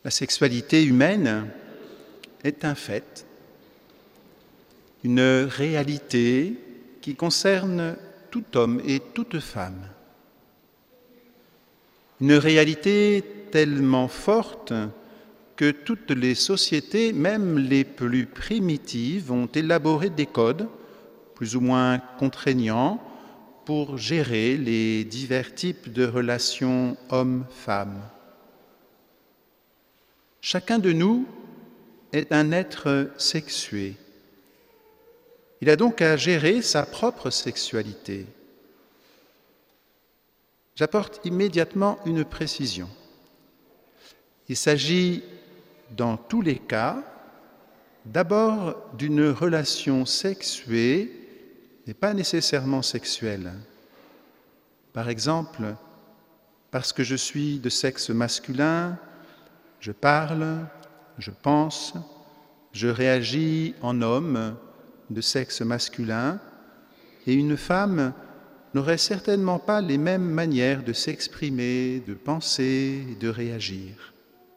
La sexualité humaine est un fait, une réalité qui concerne tout homme et toute femme. Une réalité tellement forte que toutes les sociétés, même les plus primitives, ont élaboré des codes plus ou moins contraignants pour gérer les divers types de relations hommes-femmes. Chacun de nous est un être sexué. Il a donc à gérer sa propre sexualité. J'apporte immédiatement une précision. Il s'agit, dans tous les cas, d'abord d'une relation sexuée, mais pas nécessairement sexuelle. Par exemple, parce que je suis de sexe masculin, je parle, je pense, je réagis en homme de sexe masculin, et une femme n'aurait certainement pas les mêmes manières de s'exprimer, de penser et de réagir.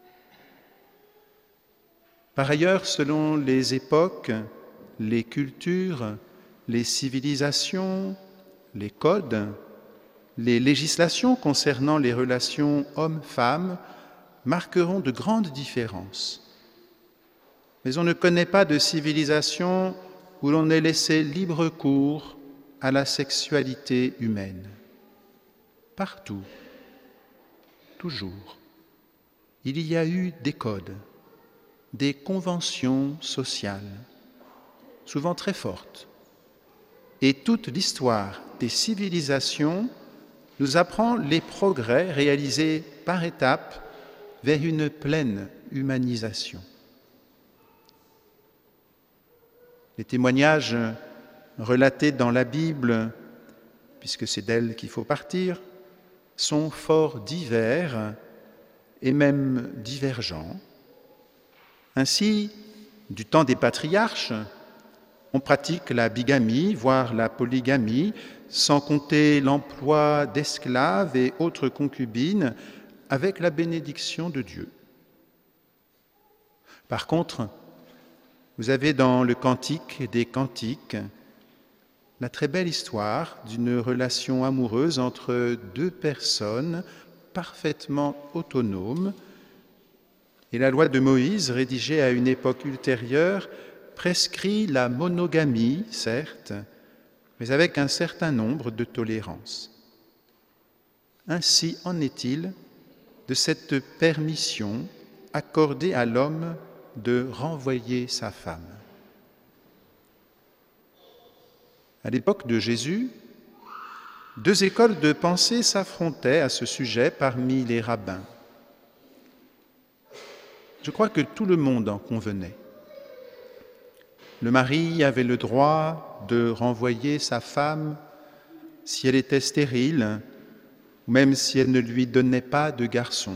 Par ailleurs, selon les époques, les cultures, les civilisations, les codes, les législations concernant les relations hommes-femmes marqueront de grandes différences. Mais on ne connaît pas de civilisation où l'on ait laissé libre cours à la sexualité humaine. Partout, toujours, il y a eu des codes, des conventions sociales, souvent très fortes. Et toute l'histoire des civilisations nous apprend les progrès réalisés par étapes vers une pleine humanisation. Les témoignages relatés dans la Bible, puisque c'est d'elle qu'il faut partir, sont fort divers et même divergents. Ainsi, du temps des patriarches, on pratique la bigamie, voire la polygamie, sans compter l'emploi d'esclaves et autres concubines, avec la bénédiction de Dieu. Par contre, vous avez dans le Cantique des Cantiques la très belle histoire d'une relation amoureuse entre deux personnes parfaitement autonomes. Et la loi de Moïse, rédigée à une époque ultérieure, prescrit la monogamie, certes, mais avec un certain nombre de tolérances. Ainsi en est-il de cette permission accordée à l'homme de renvoyer sa femme. À l'époque de Jésus, deux écoles de pensée s'affrontaient à ce sujet parmi les rabbins. Je crois que tout le monde en convenait. Le mari avait le droit de renvoyer sa femme si elle était stérile, ou même si elle ne lui donnait pas de garçon.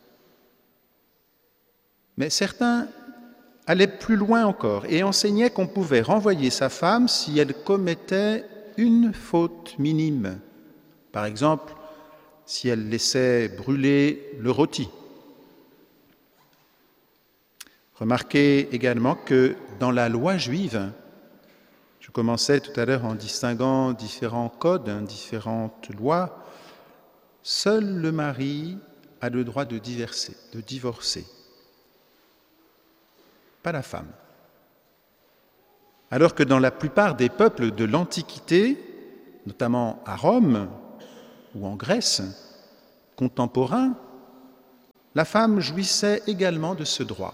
Mais certains allaient plus loin encore et enseignaient qu'on pouvait renvoyer sa femme si elle commettait une faute minime. Par exemple, si elle laissait brûler le rôti. Remarquez également que dans la loi juive, je commençais tout à l'heure en distinguant différents codes, différentes lois, seul le mari a le droit de divorcer, pas la femme. Alors que dans la plupart des peuples de l'Antiquité, notamment à Rome ou en Grèce, contemporains, la femme jouissait également de ce droit.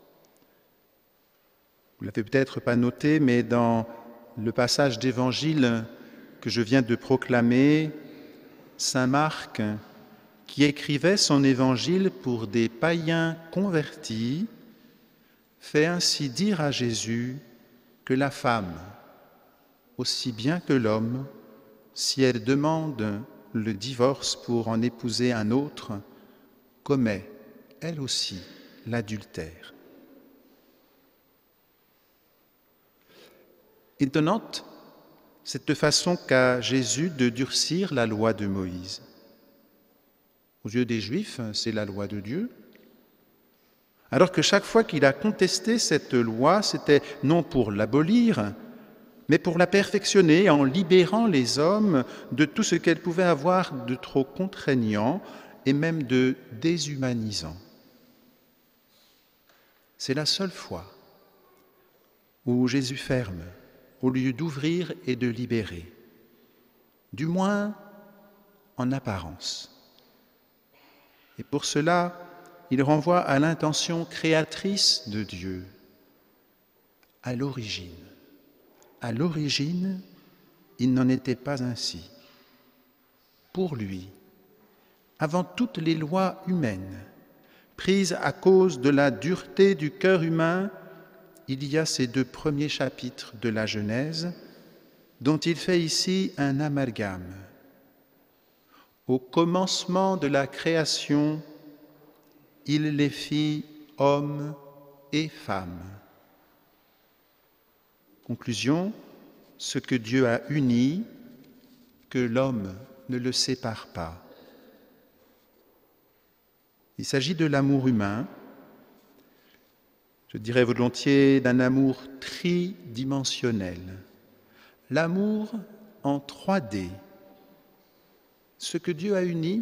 Vous ne l'avez peut-être pas noté, mais dans le passage d'évangile que je viens de proclamer, saint Marc, qui écrivait son évangile pour des païens convertis, fait ainsi dire à Jésus que la femme, aussi bien que l'homme, si elle demande le divorce pour en épouser un autre, commet, elle aussi, l'adultère. Étonnante cette façon qu'a Jésus de durcir la loi de Moïse. Aux yeux des Juifs, c'est la loi de Dieu. Alors que chaque fois qu'il a contesté cette loi, c'était non pour l'abolir, mais pour la perfectionner en libérant les hommes de tout ce qu'elle pouvait avoir de trop contraignant et même de déshumanisant. C'est la seule fois où Jésus ferme au lieu d'ouvrir et de libérer, du moins en apparence. Et pour cela, il renvoie à l'intention créatrice de Dieu, à l'origine. À l'origine, il n'en était pas ainsi. Pour lui, avant toutes les lois humaines, prises à cause de la dureté du cœur humain, il y a ces 2 premiers chapitres de la Genèse, dont il fait ici un amalgame. Au commencement de la création, il les fit hommes et femmes. Conclusion, ce que Dieu a uni, que l'homme ne le sépare pas. Il s'agit de l'amour humain, je dirais volontiers d'un amour tridimensionnel, l'amour en 3D. Ce que Dieu a uni,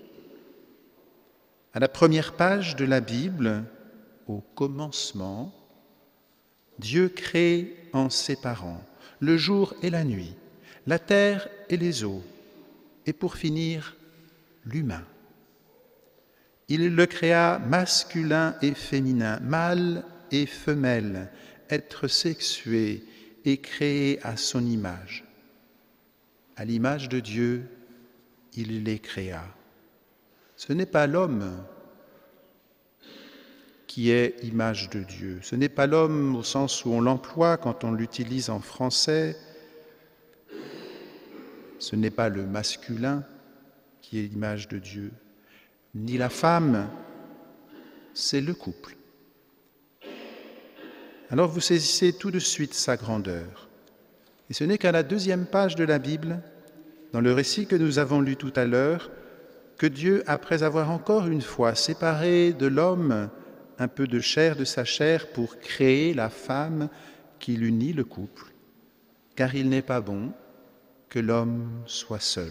à la première page de la Bible, au commencement, Dieu crée en séparant le jour et la nuit, la terre et les eaux, et pour finir, l'humain. Il le créa masculin et féminin, mâle et femelle, être sexué et créé à son image. À l'image de Dieu, il les créa. Ce n'est pas l'homme qui est image de Dieu. Ce n'est pas l'homme au sens où on l'emploie quand on l'utilise en français. Ce n'est pas le masculin qui est l'image de Dieu, ni la femme, c'est le couple. Alors vous saisissez tout de suite sa grandeur. Et ce n'est qu'à la 2e page de la Bible, dans le récit que nous avons lu tout à l'heure, que Dieu, après avoir encore une fois séparé de l'homme un peu de chair de sa chair pour créer la femme qui l'unit, le couple, car il n'est pas bon que l'homme soit seul.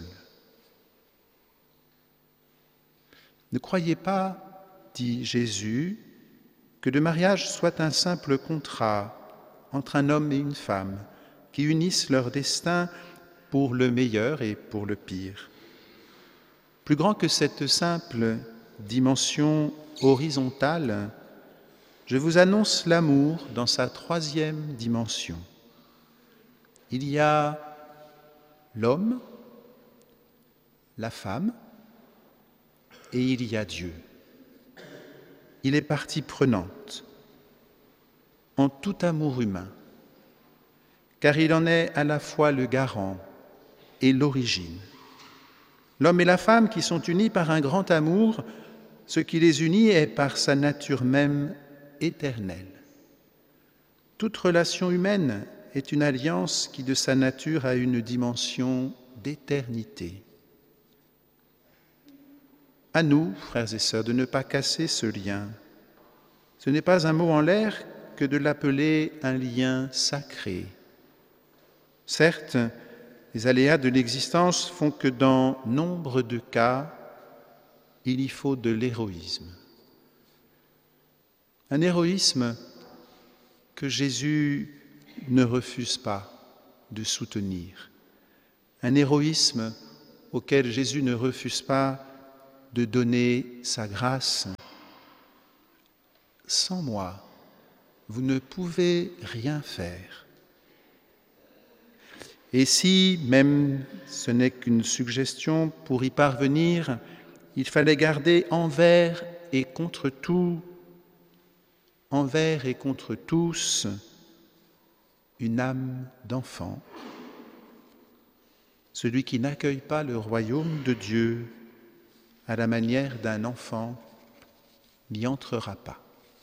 Ne croyez pas, dit Jésus, que le mariage soit un simple contrat entre un homme et une femme qui unissent leur destin pour le meilleur et pour le pire. Plus grand que cette simple dimension horizontale, je vous annonce l'amour dans sa 3e dimension. Il y a l'homme, la femme, et il y a Dieu. Il est partie prenante en tout amour humain, car il en est à la fois le garant et l'origine. L'homme et la femme qui sont unis par un grand amour, ce qui les unit est par sa nature même éternelle. Toute relation humaine est une alliance qui de sa nature a une dimension d'éternité. À nous, frères et sœurs, de ne pas casser ce lien. Ce n'est pas un mot en l'air que de l'appeler un lien sacré. Certes, les aléas de l'existence font que dans nombre de cas, il y faut de l'héroïsme. Un héroïsme que Jésus ne refuse pas de soutenir. Un héroïsme auquel Jésus ne refuse pas de donner sa grâce. Sans moi, vous ne pouvez rien faire. Et si, même ce n'est qu'une suggestion, pour y parvenir, il fallait garder envers et contre tout, envers et contre tous, une âme d'enfant, celui qui n'accueille pas le royaume de Dieu à la manière d'un enfant n'y entrera pas.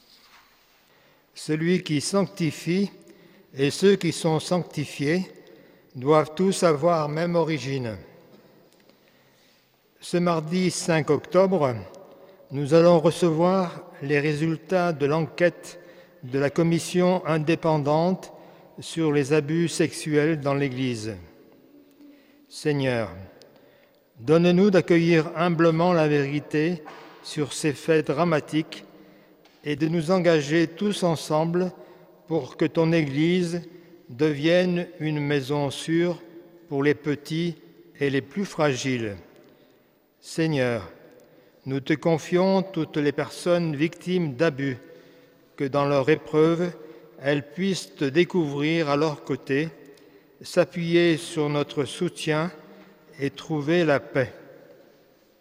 Celui qui sanctifie et ceux qui sont sanctifiés doivent tous avoir même origine. Ce mardi 5 octobre, nous allons recevoir les résultats de l'enquête de la commission indépendante sur les abus sexuels dans l'Église. Seigneur, donne-nous d'accueillir humblement la vérité sur ces faits dramatiques et de nous engager tous ensemble pour que ton Église devienne une maison sûre pour les petits et les plus fragiles. Seigneur, nous te confions toutes les personnes victimes d'abus, que dans leur épreuve, elles puissent te découvrir à leur côté, s'appuyer sur notre soutien et trouver la paix.